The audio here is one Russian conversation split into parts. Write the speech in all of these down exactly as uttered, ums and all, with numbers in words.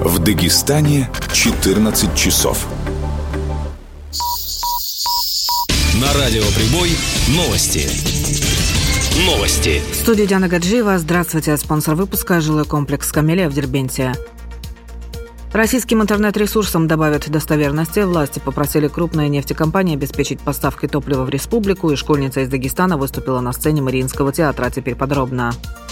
В Дагестане четырнадцать часов. На радио «Прибой» новости. Новости. В студии Диана Гаджиева. Здравствуйте. Спонсор выпуска – жилой комплекс «Камелия» в Дербенте. Российским интернет-ресурсам добавят достоверности. Власти попросили крупные нефтекомпании обеспечить поставкой топлива в республику, и школьница из Дагестана выступила на сцене Мариинского театра. Теперь подробно.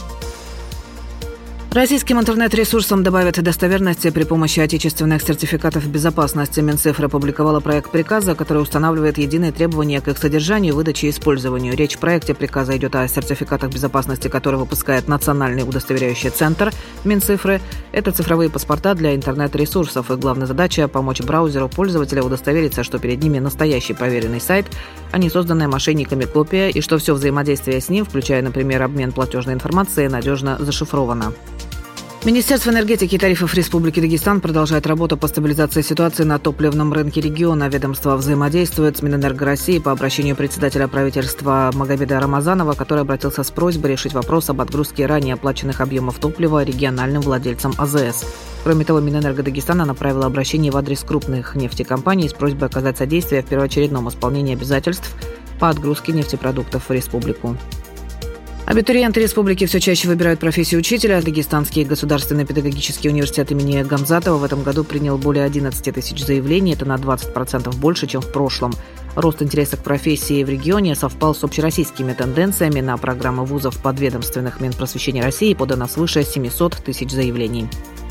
Российским интернет-ресурсам добавят достоверности при помощи отечественных сертификатов безопасности. Минцифры опубликовала проект приказа, который устанавливает единые требования к их содержанию, выдаче и использованию. Речь в проекте приказа идет о сертификатах безопасности, которые выпускает Национальный удостоверяющий центр Минцифры. Это цифровые паспорта для интернет-ресурсов. Их главная задача – помочь браузеру пользователя удостовериться, что перед ними настоящий проверенный сайт, а не созданная мошенниками копия, и что все взаимодействие с ним, включая, например, обмен платежной информацией, надежно зашифровано. Министерство энергетики и тарифов Республики Дагестан продолжает работу по стабилизации ситуации на топливном рынке региона. Ведомство взаимодействует с Минэнерго России по обращению председателя правительства Магомеда Рамазанова, который обратился с просьбой решить вопрос об отгрузке ранее оплаченных объемов топлива региональным владельцам АЗС. Кроме того, Минэнерго Дагестана направила обращение в адрес крупных нефтекомпаний с просьбой оказать содействие в первоочередном исполнении обязательств по отгрузке нефтепродуктов в республику. Абитуриенты республики все чаще выбирают профессию учителя. Дагестанский государственный педагогический университет имени Гамзатова в этом году принял более одиннадцать тысяч заявлений. Это на двадцать процентов больше, чем в прошлом. Рост интереса к профессии в регионе совпал с общероссийскими тенденциями. На программы вузов подведомственных Минпросвещения России подано свыше семьсот тысяч заявлений.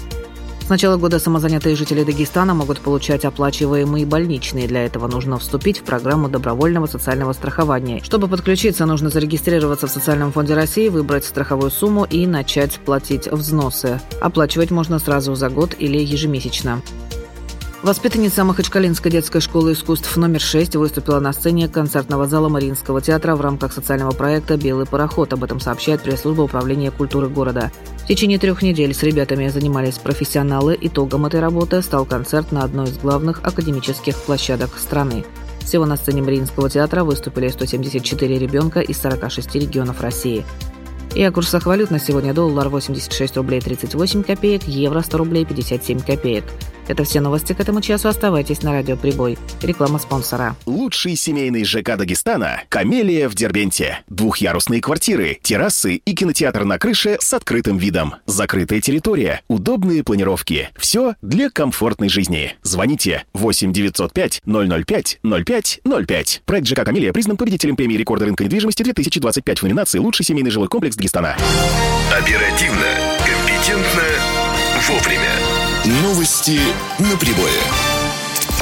С начала года самозанятые жители Дагестана могут получать оплачиваемые больничные. Для этого нужно вступить в программу добровольного социального страхования. Чтобы подключиться, нужно зарегистрироваться в Социальном фонде России, выбрать страховую сумму и начать платить взносы. Оплачивать можно сразу за год или ежемесячно. Воспитанница Махачкалинской детской школы искусств номер шесть выступила на сцене концертного зала Мариинского театра в рамках социального проекта «Белый пароход». Об этом сообщает пресс-служба управления культуры города. В течение трех недель с ребятами занимались профессионалы. Итогом этой работы стал концерт на одной из главных академических площадок страны. Всего на сцене Мариинского театра выступили сто семьдесят четыре ребенка из сорока шести регионов России. И о курсах валют на сегодня: доллар восемьдесят шесть рублей тридцать восемь копеек, евро сто рублей пятьдесят семь копеек. Это все новости к этому часу. Оставайтесь на радио «Прибой». Реклама спонсора. Лучший семейный ЖК Дагестана – «Камелия» в Дербенте. Двухъярусные квартиры, террасы и кинотеатр на крыше с открытым видом. Закрытая территория, удобные планировки. Все для комфортной жизни. Звоните восемь девятьсот пять ноль ноль пять ноль пять ноль пять. Проект ЖК «Камелия» признан победителем премии рекорда рынка недвижимости две тысячи двадцать пять в номинации «Лучший семейный жилой комплекс Дагестана». Оперативно, компетентно, вовремя. Новости на Прибое.